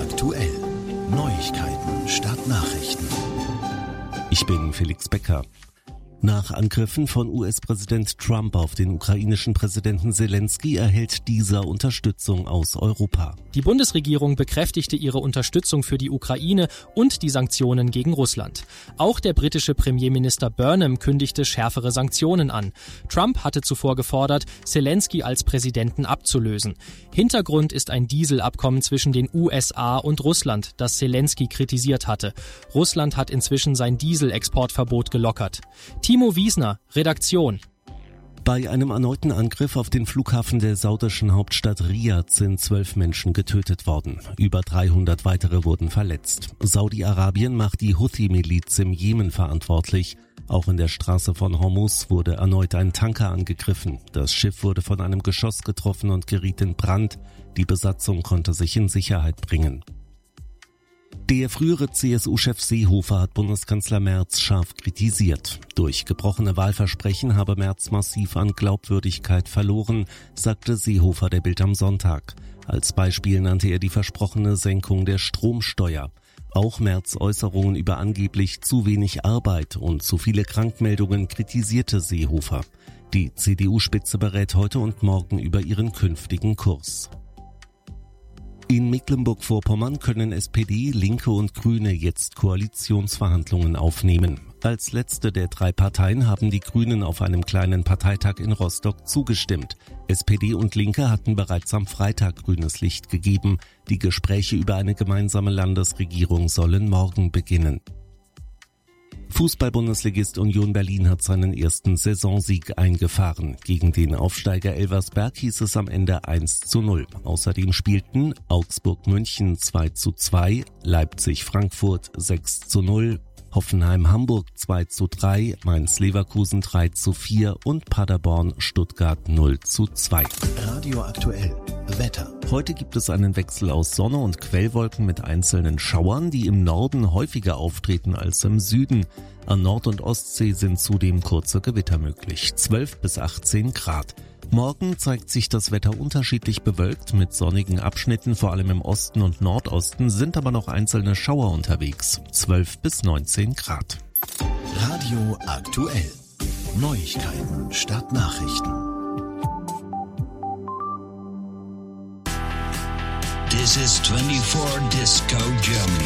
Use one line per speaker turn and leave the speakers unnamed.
aktuell. Neuigkeiten statt Nachrichten.
Ich bin Felix Becker. Nach Angriffen von US-Präsident Trump auf den ukrainischen Präsidenten Zelensky erhält dieser Unterstützung aus Europa.
Die Bundesregierung bekräftigte ihre Unterstützung für die Ukraine und die Sanktionen gegen Russland. Auch der britische Premierminister Burnham kündigte schärfere Sanktionen an. Trump hatte zuvor gefordert, Zelensky als Präsidenten abzulösen. Hintergrund ist ein Dieselabkommen zwischen den USA und Russland, das Zelensky kritisiert hatte. Russland hat inzwischen sein Dieselexportverbot gelockert. Timo Wiesner, Redaktion.
Bei einem erneuten Angriff auf den Flughafen der saudischen Hauptstadt Riyadh sind 12 Menschen getötet worden. Über 300 weitere wurden verletzt. Saudi-Arabien macht die Houthi-Miliz im Jemen verantwortlich. Auch in der Straße von Hormuz wurde erneut ein Tanker angegriffen. Das Schiff wurde von einem Geschoss getroffen und geriet in Brand. Die Besatzung konnte sich in Sicherheit bringen. Der frühere CSU-Chef Seehofer hat Bundeskanzler Merz scharf kritisiert. Durch gebrochene Wahlversprechen habe Merz massiv an Glaubwürdigkeit verloren, sagte Seehofer der Bild am Sonntag. Als Beispiel nannte er die versprochene Senkung der Stromsteuer. Auch Merz' Äußerungen über angeblich zu wenig Arbeit und zu viele Krankmeldungen kritisierte Seehofer. Die CDU-Spitze berät heute und morgen über ihren künftigen Kurs. In Mecklenburg-Vorpommern können SPD, Linke und Grüne jetzt Koalitionsverhandlungen aufnehmen. Als letzte der 3 Parteien haben die Grünen auf einem kleinen Parteitag in Rostock zugestimmt. SPD und Linke hatten bereits am Freitag grünes Licht gegeben. Die Gespräche über eine gemeinsame Landesregierung sollen morgen beginnen. Fußball-Bundesligist Union Berlin hat seinen ersten Saisonsieg eingefahren. Gegen den Aufsteiger Elversberg hieß es am Ende 1:0. Außerdem spielten Augsburg-München 2:2, Leipzig-Frankfurt 6:0, Hoffenheim-Hamburg 2:3, Mainz-Leverkusen 3:4 und Paderborn-Stuttgart 0:2.
Radio aktuell. Wetter.
Heute gibt es einen Wechsel aus Sonne und Quellwolken mit einzelnen Schauern, die im Norden häufiger auftreten als im Süden. An Nord- und Ostsee sind zudem kurze Gewitter möglich. 12 bis 18 Grad. Morgen zeigt sich das Wetter unterschiedlich bewölkt mit sonnigen Abschnitten, vor allem im Osten und Nordosten, sind aber noch einzelne Schauer unterwegs. 12 bis 19 Grad.
Radio aktuell. Neuigkeiten statt Nachrichten.
This is 24 Disco Germany.